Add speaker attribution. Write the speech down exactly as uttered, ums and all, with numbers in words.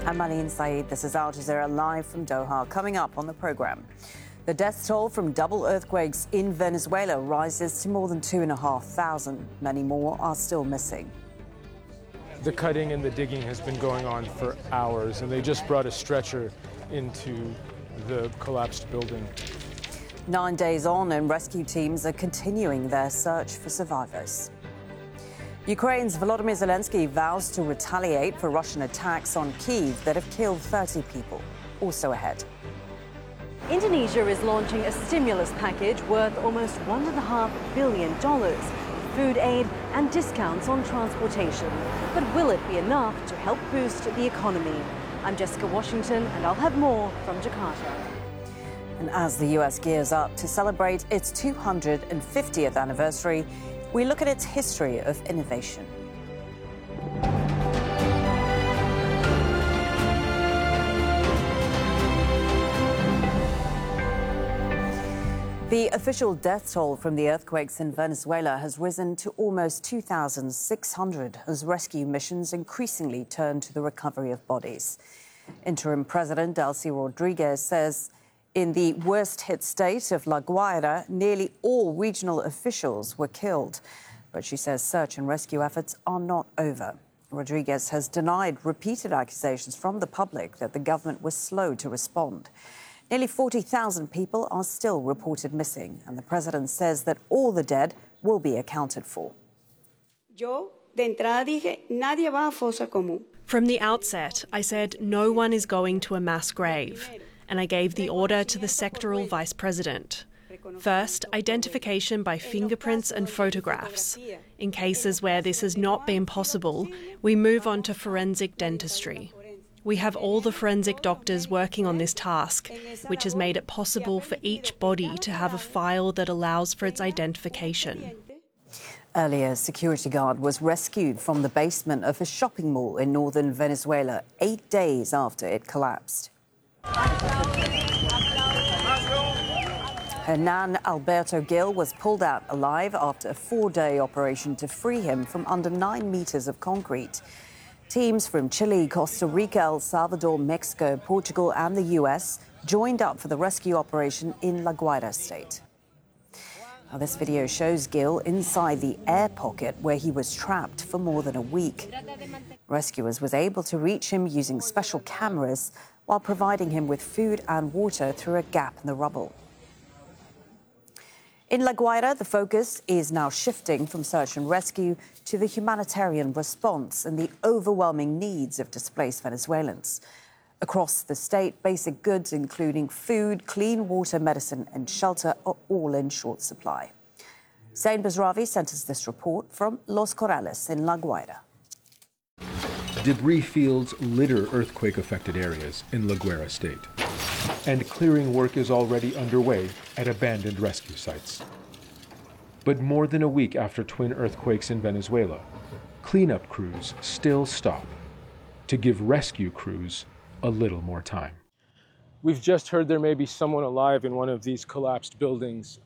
Speaker 1: I'm Malin Saeed. This is Al Jazeera live from Doha. Coming up on the program, the death toll from double earthquakes in Venezuela rises to more than two and a half thousand. Many more are still missing.
Speaker 2: The cutting and the digging has been going on for hours, and they just brought a stretcher into the collapsed building.
Speaker 1: Nine days on, and rescue teams are continuing their search for survivors. Ukraine's Volodymyr Zelensky vows to retaliate for Russian attacks on Kyiv that have killed thirty people. Also ahead.
Speaker 3: Indonesia is launching a stimulus package worth almost one and a half billion dollars, food aid and discounts on transportation. But will it be enough to help boost the economy? I'm Jessica Washington, and I'll have more from Jakarta.
Speaker 1: And as the U S gears up to celebrate its two hundred fiftieth anniversary, we look at its history of innovation. The official death toll from the earthquakes in Venezuela has risen to almost two thousand six hundred as rescue missions increasingly turn to the recovery of bodies. Interim President Delcy Rodriguez says in the worst-hit state of La Guaira, nearly all regional officials were killed. But she says search and rescue efforts are not over. Rodriguez has denied repeated accusations from the public that the government was slow to respond. Nearly forty thousand people are still reported missing, and the president says that all the dead will be accounted for.
Speaker 4: Yo, de entrada dije, nadie va a fosa común.
Speaker 5: From the outset, I said no one is going to a mass grave, and I gave the order to the sectoral vice president. First, identification by fingerprints and photographs. In cases where this has not been possible, we move on to forensic dentistry. We have all the forensic doctors working on this task, which has made it possible for each body to have a file that allows for its identification.
Speaker 1: Earlier, a security guard was rescued from the basement of a shopping mall in northern Venezuela eight days after it collapsed. Hernan Alberto Gil was pulled out alive after a four-day operation to free him from under nine meters of concrete. Teams from Chile, Costa Rica, El Salvador, Mexico, Portugal and the U S joined up for the rescue operation in La Guaira state. Now, this video shows Gil inside the air pocket where he was trapped for more than a week. Rescuers was able to reach him using special cameras while providing him with food and water through a gap in the rubble. In La Guaira, the focus is now shifting from search and rescue to the humanitarian response and the overwhelming needs of displaced Venezuelans. Across the state, basic goods, including food, clean water, medicine and shelter, are all in short supply. Zain Basravi sent us this report from Los Corrales in La Guaira.
Speaker 6: Debris fields litter earthquake-affected areas in La Guaira state. And clearing work is already underway at abandoned rescue sites. But more than a week after twin earthquakes in Venezuela, cleanup crews still stop to give rescue crews a little more time.
Speaker 2: We've just heard there may be someone alive in one of these collapsed buildings.